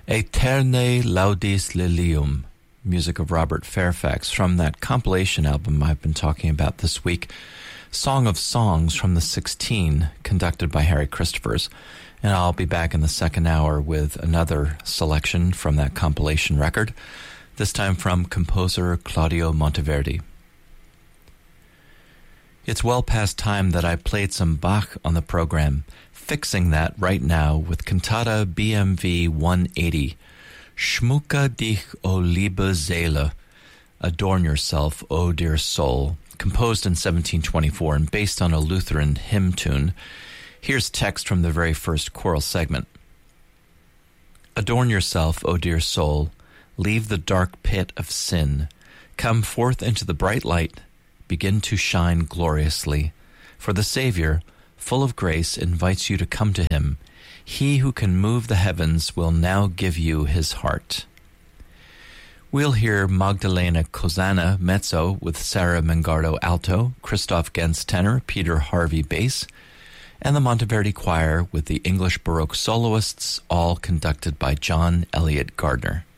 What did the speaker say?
Aeternae Laudis Lilium, music of Robert Fairfax from that compilation album I've been talking about this week, Song of Songs from the 16, conducted by Harry Christophers. And I'll be back in the second hour with another selection from that compilation record, this time from composer Claudio Monteverdi. It's well past time that I played some Bach on the program, fixing that right now with Cantata BMV 180, Schmücke dich, o liebe Seele, Adorn Yourself, O Dear Soul, composed in 1724 and based on a Lutheran hymn tune. Here's text from the very first choral segment. Adorn yourself, O dear soul, leave the dark pit of sin, come forth into the bright light, begin to shine gloriously, for the Savior, full of grace, invites you to come to him. He who can move the heavens will now give you his heart. We'll hear Magdalena Kozana mezzo with Sarah Mengardo alto, Christoph Gens tenor, Peter Harvey bass, and the Monteverdi Choir with the English Baroque soloists, all conducted by John Eliot Gardner.